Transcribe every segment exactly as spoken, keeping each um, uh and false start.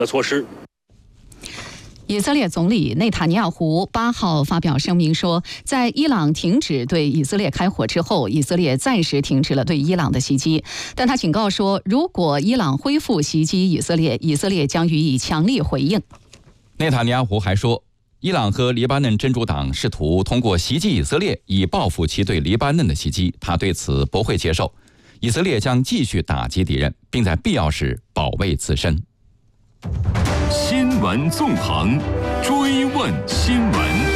的措施。 以色列总理内塔尼亚胡八号发表声明说，在伊朗停止对以色列开火之后，以色列暂时停止了对伊朗的袭击。但他警告说，如果伊朗恢复袭击以色列，以色列将予以强力回应。 内塔尼亚胡还说，伊朗和黎巴嫩真主党试图通过袭击以色列以报复其对黎巴嫩的袭击，他对此不会接受。以色列将继续打击敌人，并在必要时保卫自身。 新闻纵横，追问新闻。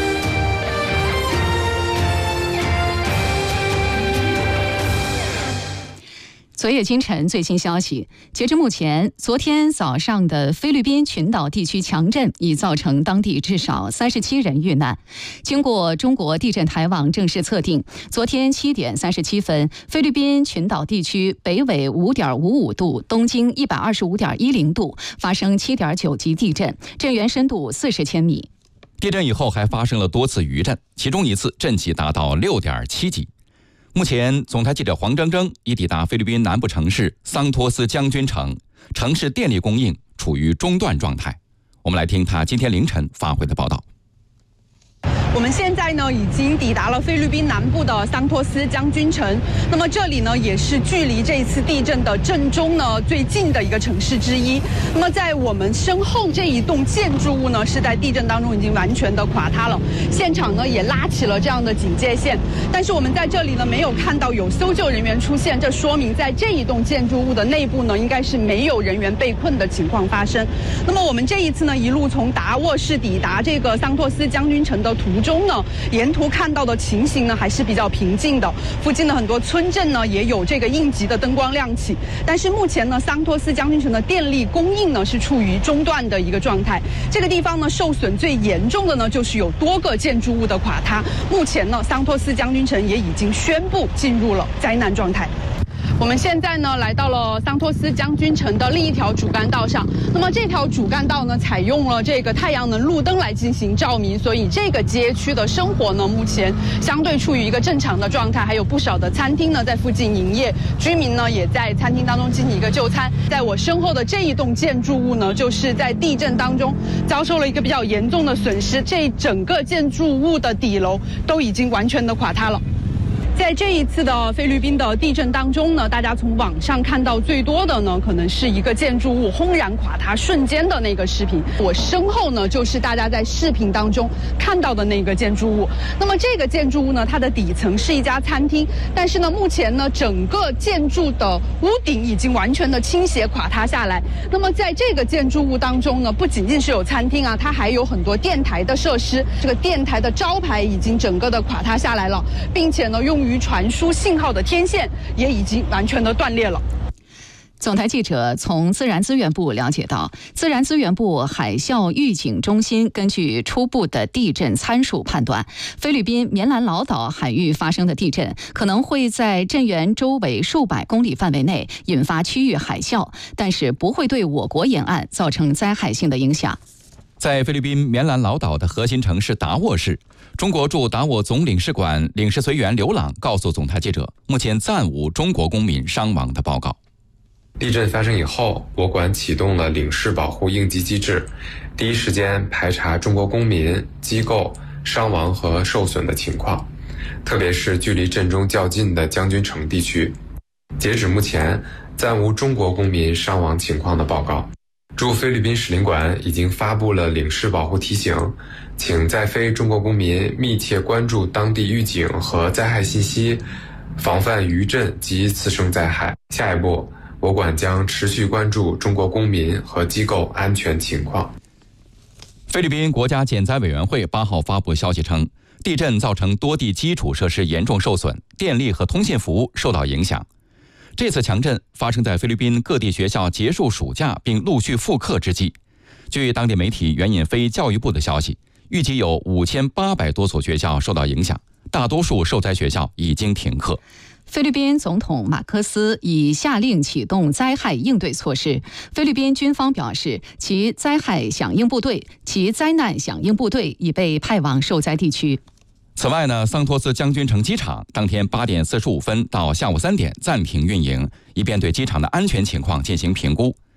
昨夜今晨最新消息，截至目前，昨天早上的菲律宾群岛地区强震已造成当地至少三十七人遇难。经过中国地震台网正式测定，昨天七点三十七分，菲律宾群岛地区北纬五点五五度，东经一百二十五点一零度发生七点九级地震，震源深度四十千米。 地震以后还发生了多次余震，其中一次震级达到六点七级。目前，总台记者黄铮铮已抵达菲律宾南部城市桑托斯将军城，城市电力供应处于中断状态。我们来听他今天凌晨发回的报道。 我们现在呢已经抵达了菲律宾南部的桑托斯将军城，那么这里呢也是距离这一次地震的震中呢最近的一个城市之一。那么在我们身后这一栋建筑物呢是在地震当中已经完全的垮塌了，现场呢也拉起了这样的警戒线，但是我们在这里呢没有看到有搜救人员出现，这说明在这一栋建筑物的内部呢应该是没有人员被困的情况发生。那么我们这一次呢一路从达沃市抵达这个桑托斯将军城的途中中呢，沿途看到的情形呢还是比较平静的，附近的很多村镇呢也有这个应急的灯光亮起。但是目前呢，桑托斯将军城的电力供应呢是处于中断的一个状态。这个地方呢受损最严重的呢就是有多个建筑物的垮塌。目前呢，桑托斯将军城也已经宣布进入了灾难状态。我们现在呢来到了桑托斯将军城的另一条主干道上，那么这条主干道呢采用了这个太阳能路灯来进行照明，所以这个街区的生活呢目前相对处于一个正常的状态，还有不少的餐厅呢在附近营业，居民呢也在餐厅当中进行一个就餐。在我身后的这一栋建筑物呢，就是在地震当中遭受了一个比较严重的损失，这整个建筑物的底楼都已经完全的垮塌了。在这一次的菲律宾的地震当中呢，大家从网上看到最多的呢，可能是一个建筑物轰然垮塌瞬间的那个视频。我身后呢，就是大家在视频当中看到的那个建筑物。那么这个建筑物呢，它的底层是一家餐厅，但是呢，目前呢，整个建筑的屋顶已经完全的倾斜垮塌下来。那么在这个建筑物当中呢，不仅仅是有餐厅啊，它还有很多电台的设施。这个电台的招牌已经整个的垮塌下来了，并且呢，用于传输信号的天线也已经完全的断裂了。 总台记者从自然资源部了解到，自然资源部海啸预警中心根据初步的地震参数判断，菲律宾棉兰老岛海域发生的地震可能会在震源周围数百公里范围内引发区域海啸，但是不会对我国沿岸造成灾害性的影响。 在菲律宾棉兰老岛的核心城市达沃市，中国驻达沃总领事馆领事随员刘朗告诉总台记者，目前暂无中国公民伤亡的报告。 地震发生以后，我馆启动了领事保护应急机制，第一时间排查中国公民、机构伤亡和受损的情况，特别是距离震中较近的将军城地区。截止目前，暂无中国公民伤亡情况的报告。驻菲律宾使领馆已经发布了领事保护提醒，请在菲中国公民密切关注当地预警和灾害信息，防范余震及次生灾害。下一步，我馆将持续关注中国公民和机构安全情况。 菲律宾国家减灾委员会八号发布消息称，地震造成多地基础设施严重受损，电力和通信服务受到影响。这次强震发生在菲律宾各地学校结束暑假并陆续复课之际。据当地媒体援引非教育部的消息，预计有五千八百多所学校受到影响，大多数受灾学校已经停课。 菲律宾总统马克思已下令启动灾害应对措施。菲律宾军方表示，其灾害响应部队、其灾难响应部队已被派往受灾地区。 此外呢，桑托斯将军城机场当天八点四十五分到下午三点暂停运营，以便对机场的安全情况进行评估。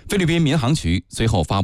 菲律宾民航局随后发